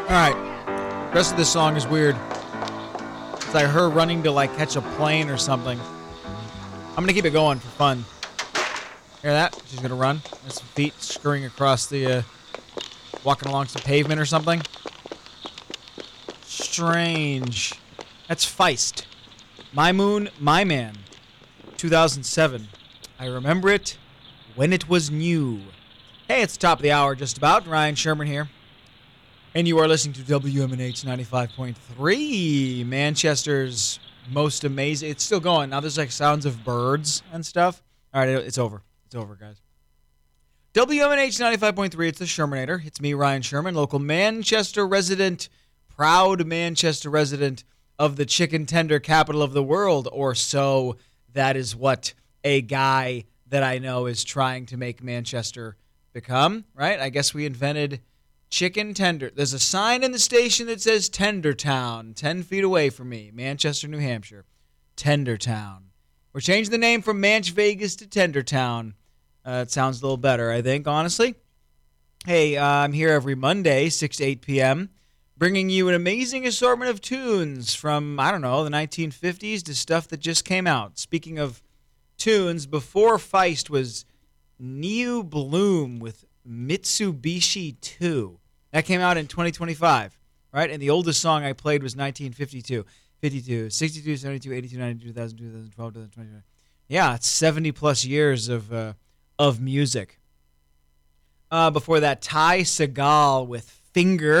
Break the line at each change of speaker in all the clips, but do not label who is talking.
All right. The rest of this song is weird. It's like her running to like catch a plane or something. I'm going to keep it going for fun. Hear that? She's going to run. There's some feet scurrying across the, walking along some pavement or something. Strange. That's Feist. My Moon, My Man. 2007. I remember it when it was new. Hey, it's the top of the hour just about. Ryan Sherman here. And you are listening to WMNH 95.3, Manchester's most amazing. It's still going. Now there's like sounds of birds and stuff. All right, it's over. It's over, guys. WMNH 95.3, it's the Shermanator. It's me, Ryan Sherman, local Manchester resident, proud Manchester resident of the chicken tender capital of the world, or so that is what a guy that I know is trying to make Manchester become, right? I guess we invented chicken tender. There's a sign in the station that says Tendertown, 10 feet away from me, Manchester, New Hampshire. Tendertown. We're changing the name from Manch Vegas to Tendertown. It sounds a little better, I think, honestly. Hey, I'm here every Monday, 6 to 8 p.m., bringing you an amazing assortment of tunes from, I don't know, the 1950s to stuff that just came out. Speaking of tunes, before Feist was Neo Bloom with Mitsubishi 2. That came out in 2025, right? And the oldest song I played was 1952. 52, 62, 72, 82, 92, 2000, 2012, 2020. Yeah, it's 70-plus years of music. Before that, Ty Segall with Finger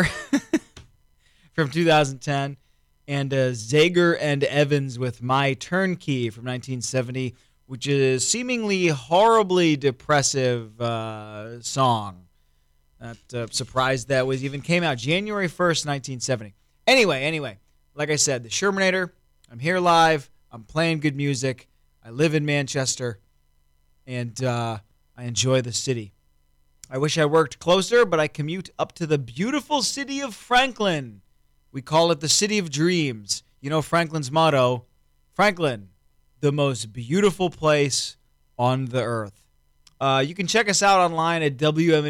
from 2010. And Zager and Evans with My Turnkey from 1970, which is seemingly horribly depressive song. Not surprised that was even came out January 1st, 1970. Anyway, like I said, the Shermanator, I'm here live, I'm playing good music, I live in Manchester, and I enjoy the city. I wish I worked closer, but I commute up to the beautiful city of Franklin. We call it the City of Dreams. You know Franklin's motto, Franklin, the most beautiful place on the earth. You can check us out online at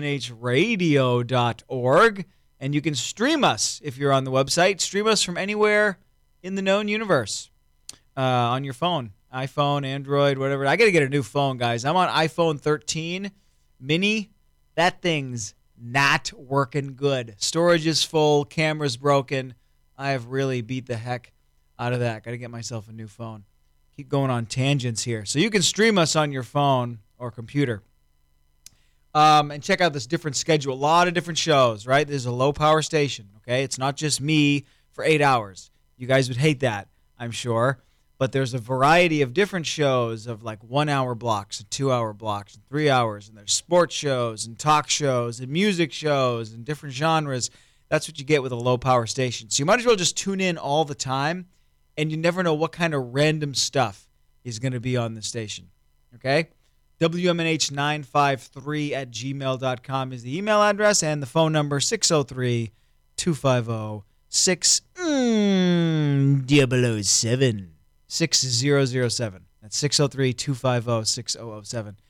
WMNHradio.org, and you can stream us if you're on the website. Stream us from anywhere in the known universe on your phone, iPhone, Android, whatever. I got to get a new phone, guys. I'm on iPhone 13 mini. That thing's not working good. Storage is full, camera's broken. I have really beat the heck out of that. Got to get myself a new phone. Keep going on tangents here. So you can stream us on your phone or computer. And check out this different schedule. A lot of different shows, right? There's a low-power station, okay? It's not just me for 8 hours. You guys would hate that, I'm sure. But there's a variety of different shows of like 1 hour blocks and 2 hour blocks and 3 hours. And there's sports shows and talk shows and music shows and different genres. That's what you get with a low-power station. So you might as well just tune in all the time, and you never know what kind of random stuff is going to be on the station, okay? WMNH953@gmail.com is the email address, and the phone number 603-250-6007. 6007. That's 603-250-6007.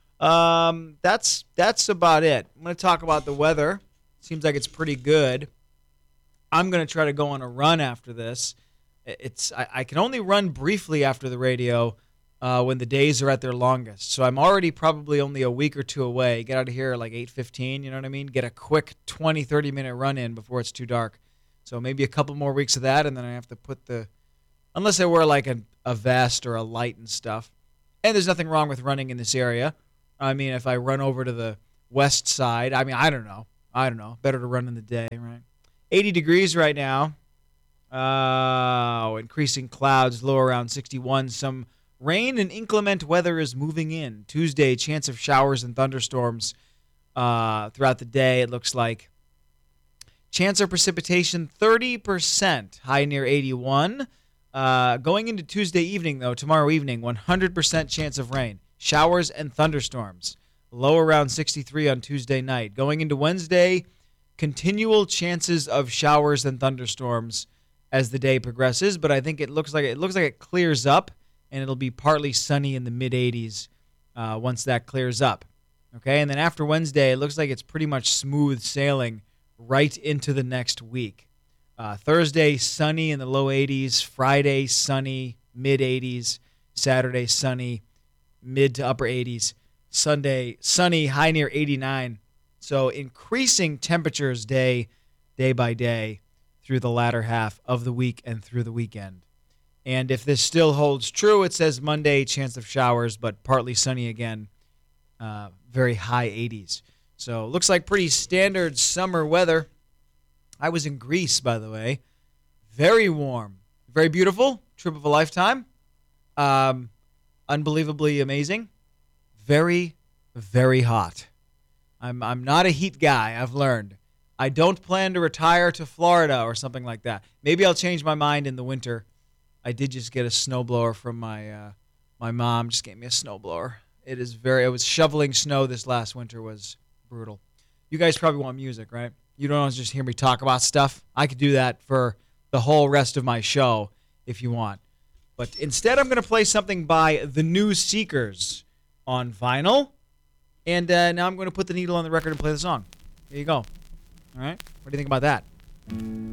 That's about it. I'm going to talk about the weather. Seems like it's pretty good. I'm going to try to go on a run after this. I can only run briefly after the radio when the days are at their longest. So I'm already probably only a week or two away. Get out of here at like 8:15, you know what I mean? Get a quick 20, 30-minute run in before it's too dark. So maybe a couple more weeks of that, and then I have to put unless I wear like a vest or a light and stuff. And there's nothing wrong with running in this area. I mean, if I run over to the west side, I mean, I don't know. Better to run in the day, right? 80 degrees right now. Increasing clouds, low around 61. Some rain and inclement weather is moving in. Tuesday, chance of showers and thunderstorms throughout the day, it looks like. Chance of precipitation, 30%, high near 81. Going into Tuesday evening, though, tomorrow evening, 100% chance of rain. Showers and thunderstorms. Low around 63 on Tuesday night. Going into Wednesday, continual chances of showers and thunderstorms as the day progresses, but I think it looks like it clears up, and it'll be partly sunny in the mid-80s once that clears up. Okay, and then after Wednesday, it looks like it's pretty much smooth sailing right into the next week. Thursday, sunny in the low 80s. Friday, sunny, mid 80s. Saturday, sunny, mid to upper 80s. Sunday, sunny, high near 89. So increasing temperatures day by day through the latter half of the week and through the weekend. And if this still holds true, it says Monday, chance of showers, but partly sunny again, very high 80s. So looks like pretty standard summer weather. I was in Greece, by the way. Very warm. Very beautiful. Trip of a lifetime. Unbelievably amazing. Very, very hot. I'm not a heat guy, I've learned. I don't plan to retire to Florida or something like that. Maybe I'll change my mind in the winter. I did just get a snowblower from my mom. Just gave me a snowblower. I was shoveling snow this last winter. Was brutal. You guys probably want music, right? You don't want to just hear me talk about stuff. I could do that for the whole rest of my show if you want. But instead, I'm going to play something by The New Seekers on vinyl. And now I'm going to put the needle on the record and play the song. There you go. All right? What do you think about that?